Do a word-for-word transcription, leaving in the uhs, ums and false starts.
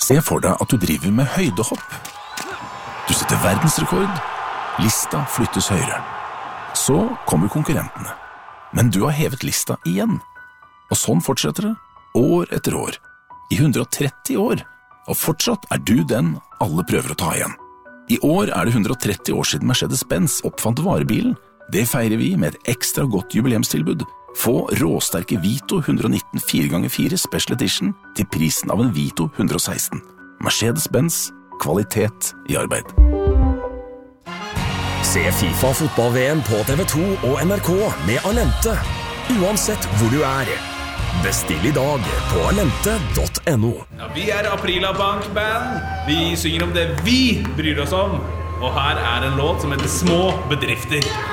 Se for deg at du driver med høydehopp. Du setter verdensrekord. Lista flyttes høyere. Så kommer konkurrentene. Men du har hevet lista igjen. Og sånn fortsetter det, år etter år. I hundre og tretti år. Og fortsatt er du den alle prøver å ta igjen. I år er det hundre og tretti år siden Mercedes-Benz oppfant varebilen. Det feirer vi med et ekstra godt jubileumstilbud. Få råsterke Vito one nineteen fire ganger fire Special Edition til prisen av en Vito one sixteen. Mercedes-Benz, kvalitet i arbeid. Se FIFA fotball-V M på T V to og N R K med Alente, uansett hvor du er. Bestill i dag på alente punktum no. Ja, vi er Aprila Bank Band. Vi synger om det vi bryr oss om. Og her er en låt som heter Små bedrifter.